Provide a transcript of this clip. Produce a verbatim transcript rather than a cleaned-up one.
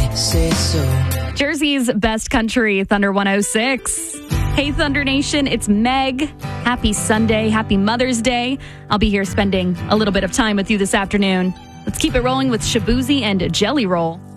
say so. Jersey's best country, Thunder one oh six. Hey, Thunder Nation, it's Meg. Happy Sunday. Happy Mother's Day. I'll be here spending a little bit of time with you this afternoon. Let's keep it rolling with Shabuzi and Jelly Roll.